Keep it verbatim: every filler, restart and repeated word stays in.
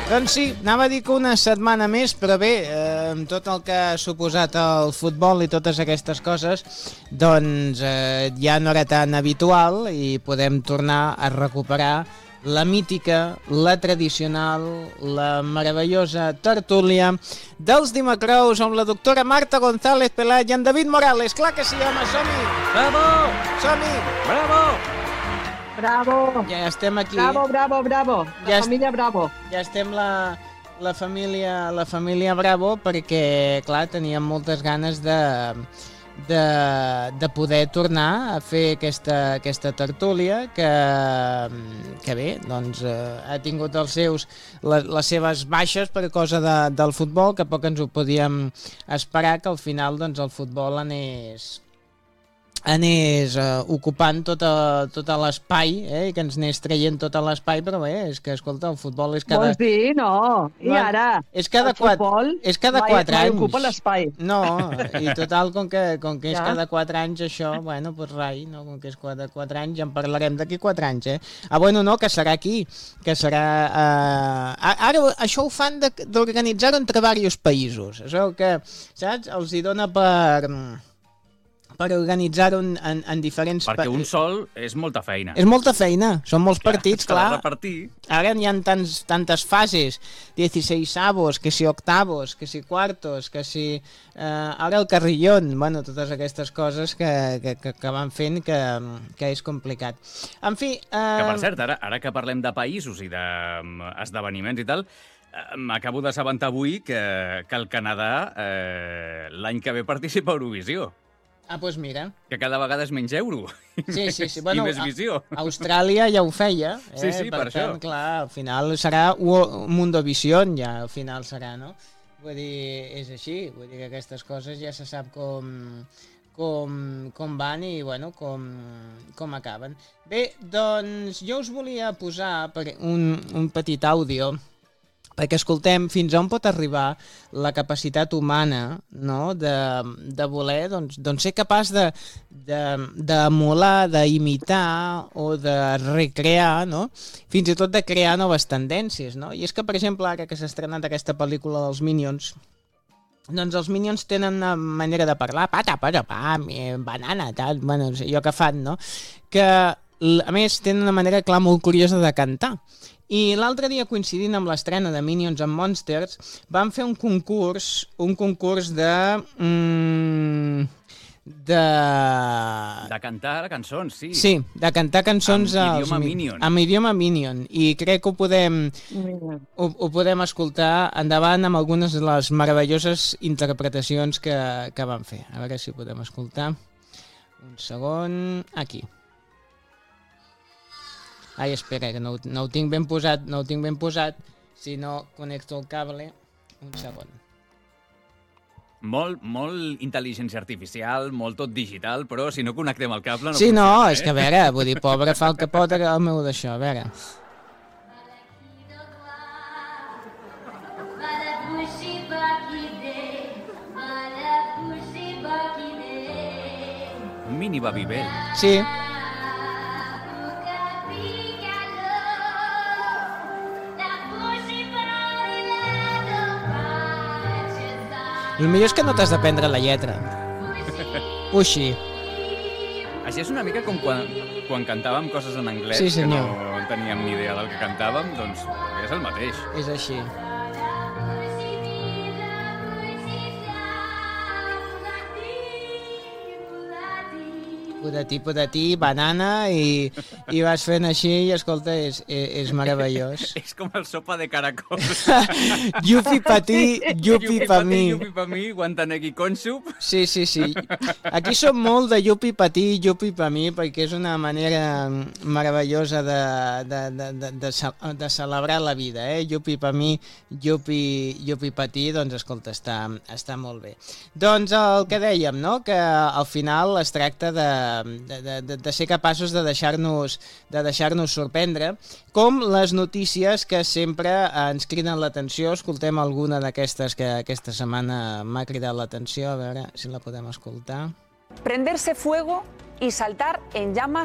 Doncs sí, anava a dir que una setmana més, però bé, eh, amb tot el que ha suposat el futbol i totes aquestes coses, doncs eh, ja no era tan habitual i podem tornar a recuperar la mítica, la tradicional, la meravellosa tertúlia dels Dimacrous amb la doctora Marta González Pelat i en David Morales. Clar que sí, home, som-hi! Bravo! Som-hi! Bravo! Bravo! Ja estem aquí. Bravo, bravo, bravo. La Ja família Bravo. Ja estem la, la, família, la família Bravo perquè, clar, teníem moltes ganes de, de, de poder tornar a fer aquesta, aquesta tertúlia que, que bé, doncs eh, ha tingut els seus, les, les seves baixes per cosa de, del futbol, que poc ens ho podíem esperar, que al final doncs, el futbol anés... anés uh, ocupant tot, a, tot l'espai, eh, i que ens anés traient tot l'espai, però bé, és que, escolta, el futbol és cada... Vols dir? No. I no, ara? És cada el futbol quatre, és cada mai, quatre mai anys. ocupa l'espai. No, i total, com que, com que és Ja. cada quatre anys això, bueno, doncs rai, no? Com que és cada quatre anys, ja en parlarem d'aquí quatre anys, eh? Ah, bueno, no, que serà aquí, que serà... Uh... Ara això ho fan d'organitzar-ho entre diversos països, és el que, saps? Els hi dona per... per organitzar-ho en, en, en diferents... Perquè un sol és molta feina. És molta feina, són molts Clar, partits, s'ha de clar. repartir. Ara hi ha tants, tantes fases, dieciseisavos, que si octavos, que si cuartos, que si... Eh, ara el carrillón, bueno, totes aquestes coses que, que, que, que van fent que, que és complicat. En fi... Eh... Que, per cert, ara, ara que parlem de països i d'esdeveniments i tal, eh, m'acabo d'assabentar avui que, que el Canadà eh, l'any que ve participa a Eurovisió. Ah, doncs mira. Que cada vegada és menys euro. Sí, sí, sí. Bueno, I més visió. A, Austràlia ja ho feia. Eh? Sí, sí, per, per això. tant, clar, al final serà un Mundovision, ja al final serà, no? Vull dir, és així. Vull dir que aquestes coses ja se sap com, com, com van i, bueno, com, com acaben. Bé, doncs jo us volia posar un, un petit àudio perquè escoltem fins on pot arribar la capacitat humana, no? de, de voler doncs, doncs ser capaç d'emular, de, de d'imitar o de recrear, no? Fins i tot de crear noves tendències. No? I és que, per exemple, ara que s'ha estrenat aquesta pel·lícula dels Minions, doncs els Minions tenen una manera de parlar, pata, pata, pam, banana, tal, bueno, allò que fan, no? Que, a més, tenen una manera, clar, molt curiosa de cantar. I l'altre dia, coincidint amb l'estrena de Minions and Monsters, van fer un concurs, un concurs de... Mm, de... De cantar cançons, sí. Sí, de cantar cançons... Amb idioma als, Minion. Amb idioma Minion. I crec que ho podem, ho, ho podem escoltar endavant amb algunes de les meravelloses interpretacions que, que van fer. A veure si ho podem escoltar. Un segon... Aquí. Ai, espera, que no, no ho tinc ben posat, no ho tinc ben posat, si no connecto el cable. Un segon. Molt, molt intel·ligència artificial, molt tot digital, però si no connectem el cable no Sí, funciona, no, eh? és que a veure, vull dir, pobre fa el que pot el meu d'això, a veure. Mini Babybel. Sí. El millor és que no t'has de prendre la lletra. Uixi. Així és una mica com quan, quan cantàvem coses en anglès, Sí, que senyor. no teníem ni idea del que cantàvem, doncs és el mateix. És així. Podatí, podatí, banana, i, i vas fent així i, escolta, és, és, és meravellós. És com el sopa de caracol. Yupi pa ti, yupi pa mi. Yupi pa mi, guantanegui consup. Sí, sí, sí. Aquí som molt de yupi pa ti, yupi pa mi, perquè és una manera meravellosa de, de, de, de, de, ce- de celebrar la vida, eh? Yupi pa mi, yupi, yupi pa ti, doncs escolta, està, està molt bé. Doncs el que dèiem, no?, que al final es tracta de, de, de, de ser capaços de deixar-nos de deixar-nos sorprendre, com les notícies que sempre ens criden l'atenció. Escoltem alguna d'aquestes que aquesta setmana m'ha cridat l'atenció, a veure si la podem escoltar. Prenderse fuego y saltar en llamas